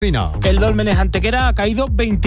El Dólmenes Antequera ha caído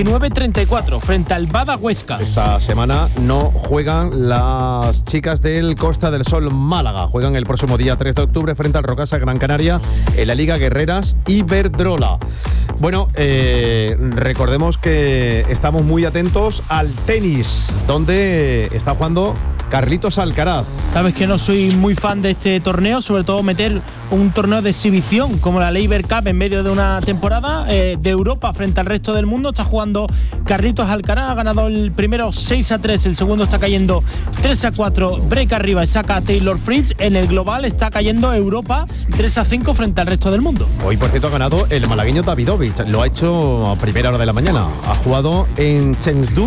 29-34 frente al Bada Huesca. Esta semana no juegan las chicas del Costa del Sol Málaga. Juegan el próximo día 3 de octubre frente al Rocasa Gran Canaria en la Liga Guerreras Iberdrola. Bueno, recordemos que estamos muy atentos al tenis, donde está jugando Carlitos Alcaraz. Sabes que no soy muy fan de este torneo, sobre todo meter un torneo de exhibición como la Labour Cup en medio de una temporada de Europa frente al resto del mundo. Está jugando Carlitos Alcaraz, ha ganado el primero 6-3, el segundo está cayendo 3-4, break arriba y saca a Taylor Fritz. En el global está cayendo Europa 3-5 frente al resto del mundo. Hoy, por cierto, ha ganado el malagueño Davidovich, lo ha hecho a primera hora de la mañana. Ha jugado en Chengdu,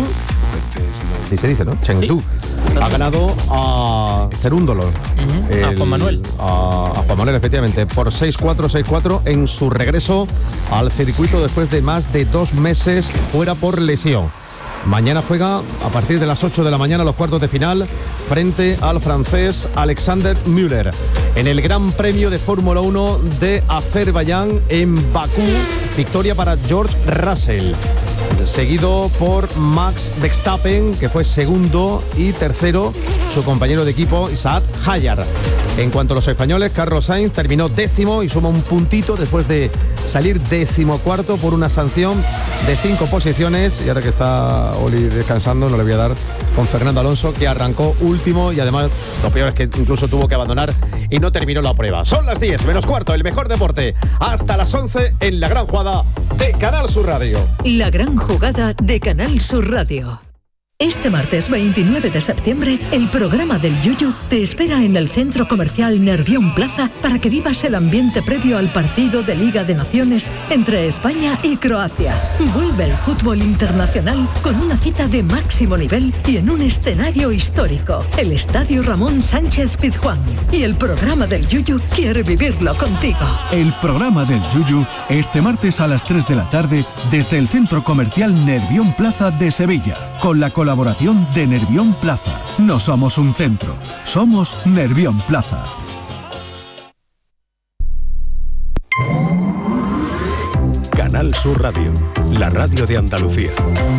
así se dice, ¿no? Chengdu. Sí. Ha ganado a Cerúndolo. A Juan Manuel. A Juan Manuel, efectivamente, por 6-4, 6-4 en su regreso al circuito después de más de 2 meses fuera por lesión. Mañana juega a partir de las 8 de la mañana los cuartos de final frente al francés Alexander Müller en el Gran Premio de Fórmula 1 de Azerbaiyán en Bakú. Victoria para George Russell, seguido por Max Verstappen, que fue segundo, y tercero su compañero de equipo Isaac Hayar. En cuanto a los españoles, Carlos Sainz terminó 10º y suma un puntito después de salir 14º por una sanción de 5 posiciones. Y ahora que está Oli descansando, no le voy a dar con Fernando Alonso, que arrancó último y además lo peor es que incluso tuvo que abandonar y no terminó la prueba. Son las 10 menos cuarto, el mejor deporte hasta las 11 en la gran jugada de Canal Sur Radio. La gran jugada de Canal Sur Radio. Este martes 29 de septiembre, el programa del Yuyu te espera en el Centro Comercial Nervión Plaza para que vivas el ambiente previo al partido de Liga de Naciones entre España y Croacia. Vuelve el fútbol internacional con una cita de máximo nivel y en un escenario histórico, el Estadio Ramón Sánchez Pizjuán. Y el programa del Yuyu quiere vivirlo contigo. El programa del Yuyu este martes a las 3 de la tarde desde el Centro Comercial Nervión Plaza de Sevilla, con la colaboración de Nervión Plaza. No somos un centro, somos Nervión Plaza. Canal Sur Radio, la radio de Andalucía.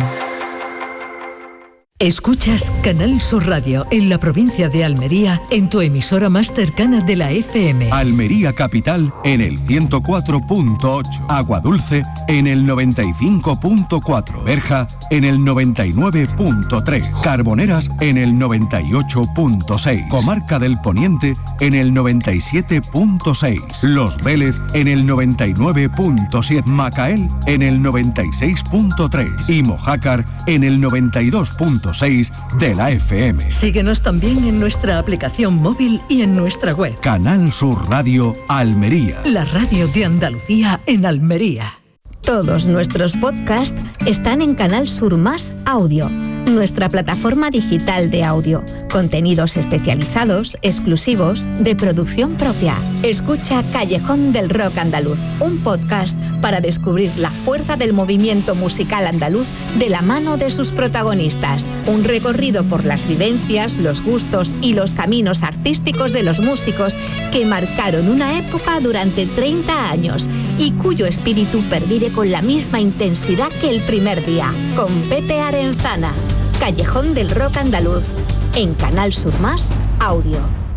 Escuchas Canal Sur Radio en la provincia de Almería en tu emisora más cercana de la FM. Almería Capital en el 104.8, Aguadulce en el 95.4, Berja en el 99.3, Carboneras en el 98.6, Comarca del Poniente en el 97.6, Los Vélez en el 99.7, Macael en el 96.3 y Mojácar en el 92.6 de la FM. Síguenos también en nuestra aplicación móvil y en nuestra web. Canal Sur Radio Almería. La radio de Andalucía en Almería. Todos nuestros podcasts están en Canal Sur Más Audio, nuestra plataforma digital de audio. Contenidos especializados, exclusivos, de producción propia. Escucha Callejón del Rock Andaluz, un podcast para descubrir la fuerza del movimiento musical andaluz de la mano de sus protagonistas. Un recorrido por las vivencias, los gustos y los caminos artísticos de los músicos que marcaron una época durante 30 años y cuyo espíritu pervive con la misma intensidad que el primer día. Con Pepe Arenzana. Callejón del Rock Andaluz, en Canal Sur Más Audio.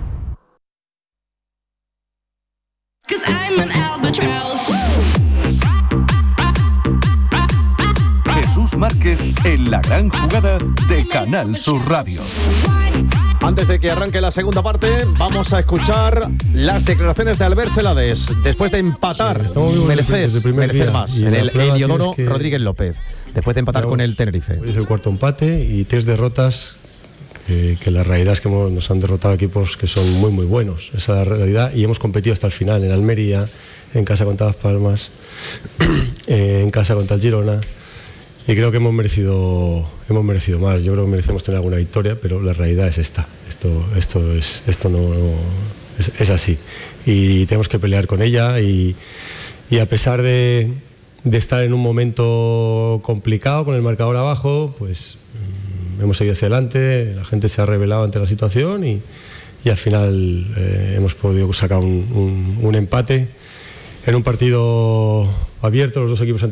Jesús Márquez en la gran jugada de Canal Sur Radio. Antes de que arranque la segunda parte, vamos a escuchar las declaraciones de Albert Celades después de empatar merecer más en el Heliodoro Rodríguez López, después de empatar con el Tenerife. Hoy es el cuarto empate y 3 derrotas que la realidad es que nos han derrotado equipos que son muy muy buenos, esa es la realidad, y hemos competido hasta el final en Almería, en casa contra Las Palmas, en casa contra el Girona. Y creo que hemos merecido más. Yo creo que merecemos tener alguna victoria, pero la realidad es esta. Esto no es así. Y tenemos que pelear con ella. Y a pesar de estar en un momento complicado con el marcador abajo, pues hemos seguido hacia adelante. La gente se ha rebelado ante la situación y al final hemos podido sacar un empate. en un partido abierto, los dos equipos han